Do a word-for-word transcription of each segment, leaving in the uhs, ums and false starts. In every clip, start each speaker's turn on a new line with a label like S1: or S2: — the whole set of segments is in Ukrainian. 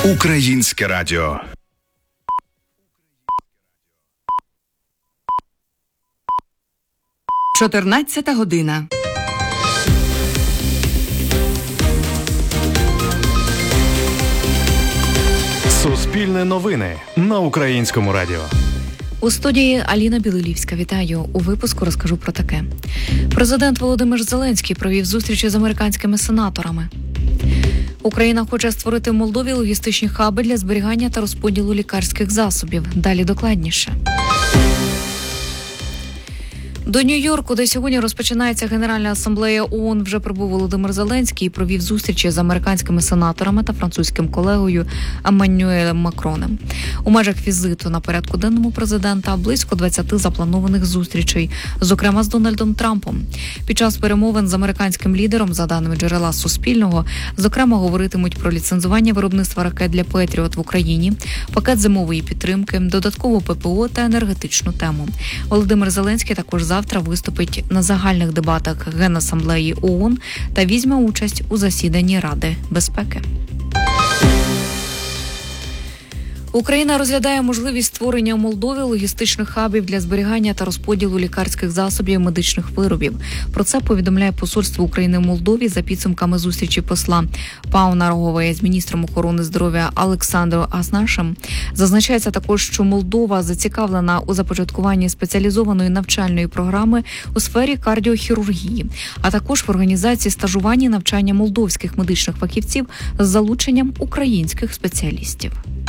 S1: Українське радіо.
S2: чотирнадцята година.
S3: Суспільне новини на Українському радіо.
S4: У студії Аліна Білилівська. Вітаю. У випуску розкажу про таке. Президент Володимир Зеленський провів зустрічі з американськими сенаторами. Україна хоче створити в Молдові логістичні хаби для зберігання та розподілу лікарських засобів. Далі докладніше. До Нью-Йорку, де сьогодні розпочинається Генеральна асамблея ООН, вже прибув Володимир Зеленський і провів зустрічі з американськими сенаторами та французьким колегою Еммануелем Макроном. У межах візиту на порядку денному президента близько двадцяти запланованих зустрічей, зокрема з Дональдом Трампом. Під час перемовин з американським лідером, за даними джерела Суспільного, зокрема говоритимуть про ліцензування виробництва ракет для Петріот в Україні, пакет зимової підтримки, додаткову ППО та енергетичну тему. Володимир Зеленський також завтра виступить на загальних дебатах Генасамблеї ООН та візьме участь у засіданні Ради безпеки. Україна розглядає можливість створення у Молдові логістичних хабів для зберігання та розподілу лікарських засобів і медичних виробів. Про це повідомляє посольство України в Молдові за підсумками зустрічі посла Пауна Рогової з міністром охорони здоров'я Олександром Аснашем. Зазначається також, що Молдова зацікавлена у започаткуванні спеціалізованої навчальної програми у сфері кардіохірургії, а також в організації стажування і навчання молдовських медичних фахівців з залученням українських спеціалістів.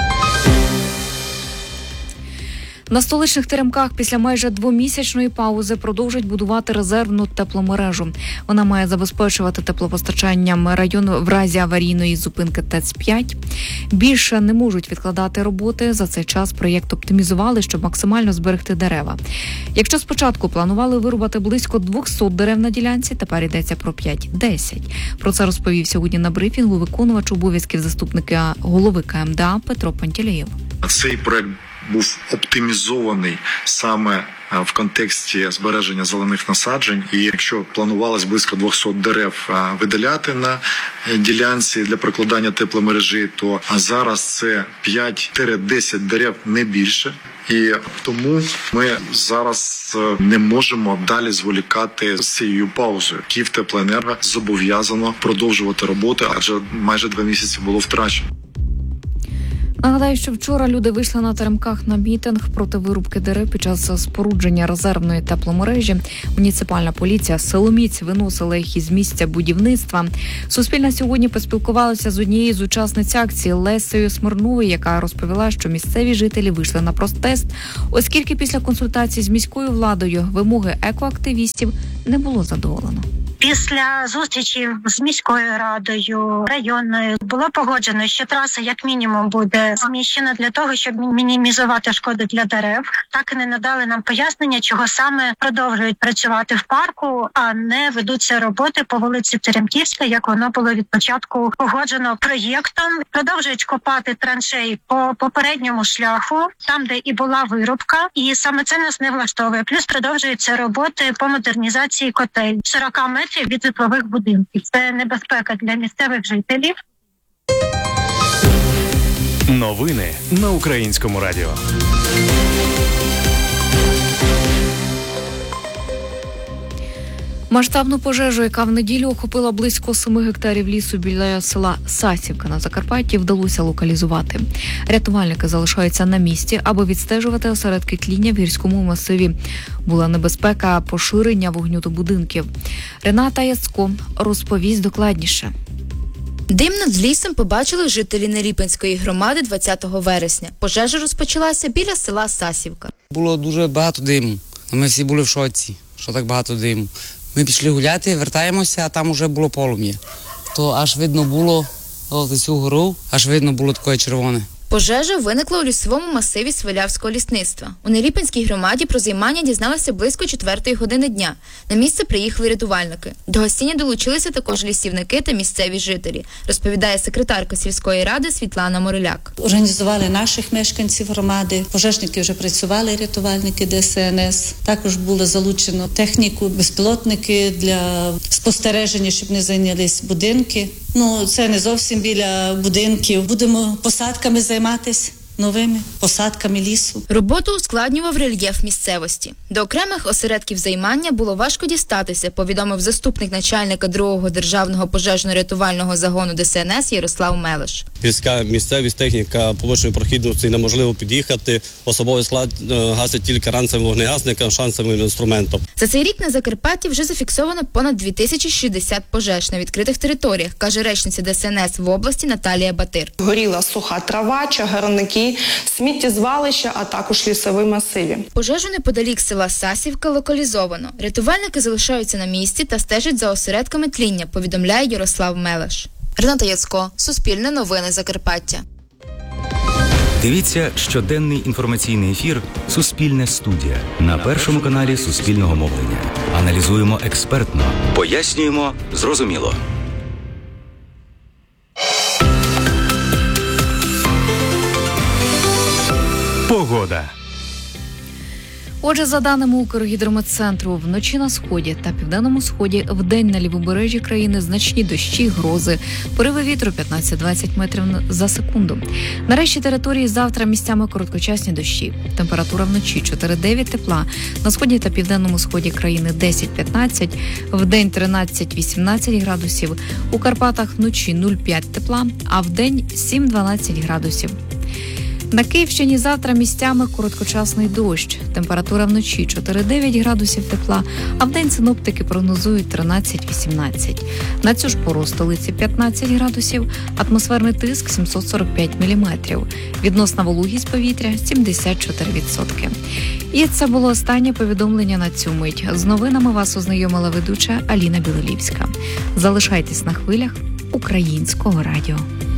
S4: На столичних теремках після майже двомісячної паузи продовжують будувати резервну тепломережу. Вона має забезпечувати теплопостачанням району в разі аварійної зупинки ТЕЦ п'ять. Більше не можуть відкладати роботи. За цей час проєкт оптимізували, щоб максимально зберегти дерева. Якщо спочатку планували вирубати близько двісті дерев на ділянці, тепер йдеться про п'ять-десять. Про це розповів сьогодні на брифінгу виконувач обов'язків заступника голови КМДА Петро Пантелеєв.
S5: Цей проєкт був оптимізований саме в контексті збереження зелених насаджень. І якщо планувалось близько двісті дерев видаляти на ділянці для прокладання тепломережі, то зараз це п'ять-десять дерев, не більше. І тому ми зараз не можемо далі зволікати з цією паузою. Київтеплоенерго зобов'язано продовжувати роботу, адже майже два місяці було втрачено.
S4: Нагадаю, що вчора люди вийшли на теремках на мітинг проти вирубки дерев під час спорудження резервної тепломережі. Муніципальна поліція силоміць виносила їх із місця будівництва. Суспільне сьогодні поспілкувалося з однією з учасниць акції Лесею Смирновою, яка розповіла, що місцеві жителі вийшли на протест, оскільки після консультацій з міською владою вимоги екоактивістів не було задоволено.
S6: Після зустрічі з міською радою, районною, було погоджено, що траса як мінімум буде зміщена для того, щоб мінімізувати шкоду для дерев. Так і не надали нам пояснення, чого саме продовжують працювати в парку, а не ведуться роботи по вулиці Теремківська, як воно було від початку погоджено проєктом. Продовжують копати траншеї по попередньому шляху, там, де і була вирубка, і саме це нас не влаштовує. Плюс продовжуються роботи по модернізації котель сорок метрів від житлових будинків. Це небезпека для місцевих жителів.
S3: Новини на Українському радіо.
S4: Масштабну пожежу, яка в неділю охопила близько семи гектарів лісу біля села Сасівка на Закарпатті, вдалося локалізувати. Рятувальники залишаються на місці, аби відстежувати осередки тління в гірському масиві. Була небезпека поширення вогню до будинків. Рената Яцко розповість докладніше.
S7: Дим над лісом побачили жителі Неріпинської громади двадцятого вересня. Пожежа розпочалася біля села Сасівка.
S8: Було дуже багато диму. Ми всі були в шоці, що так багато диму. Ми пішли гуляти, вертаємося, а там вже було полум'я. То аж видно було, о, цю гору, аж видно було таке червоне.
S7: Пожежа виникла у лісовому масиві Свалявського лісництва. У Неріпинській громаді про займання дізналися близько четвертої години дня. На місце приїхали рятувальники. До гасіння долучилися також лісівники та місцеві жителі, розповідає секретарка сільської ради Світлана Мореляк.
S9: Організували наших мешканців громади, пожежники вже працювали, рятувальники Де Ес Ен Ес. Також було залучено техніку, безпілотники для спостереження, щоб не зайнялись будинки. Ну, це не зовсім біля будинків. Будемо посадками займатися, новими посадками лісу.
S7: Роботу ускладнював рельєф місцевості. До окремих осередків займання було важко дістатися, повідомив заступник начальника другого державного пожежно-рятувального загону Де Се Ен Ес Ярослав Мелеш.
S1: Гірська місцевість, техніка повищеної прохідності, неможливо під'їхати. Особовий склад гасить тільки ранцевим вогнегасником, шансовим інструментом.
S7: За цей рік на Закарпатті вже зафіксовано понад дві тисячі шістдесят пожеж на відкритих територіях, каже речниця Де Се Ен Ес в області Наталія Батир.
S10: Горіла суха трава, чагарники, сміттєзвалища, а також лісові масиви.
S7: Пожежу неподалік села Сасівка локалізовано. Рятувальники залишаються на місці та стежать за осередками тління, повідомляє Ярослав Мелеш. Рената Яцко, Суспільне новини Закарпаття.
S11: Дивіться щоденний інформаційний ефір «Суспільне студія» на першому каналі Суспільного мовлення. Аналізуємо експертно, пояснюємо зрозуміло.
S3: Погода.
S4: Отже, за даними Укргідрометцентру, вночі на сході та південному сході, вдень на лівобережжі країни значні дощі, грози, пориви вітру п'ятнадцять-двадцять метрів за секунду. На решті території завтра місцями короткочасні дощі. Температура вночі чотири-дев'ять тепла, на сході та південному сході країни десять-п'ятнадцять, вдень тринадцять-вісімнадцять градусів, у Карпатах вночі нуль-п'ять тепла, а вдень сім-дванадцять градусів. На Київщині завтра місцями короткочасний дощ. Температура вночі чотири-дев'ять градусів тепла, а вдень синоптики прогнозують тринадцять-вісімнадцять. На цю ж пору у столиці п'ятнадцять градусів, атмосферний тиск сімсот сорок п'ять міліметрів. Відносна вологість повітря сімдесят чотири відсотки. І це було останнє повідомлення на цю мить. З новинами вас ознайомила ведуча Аліна Білолівська. Залишайтесь на хвилях Українського радіо.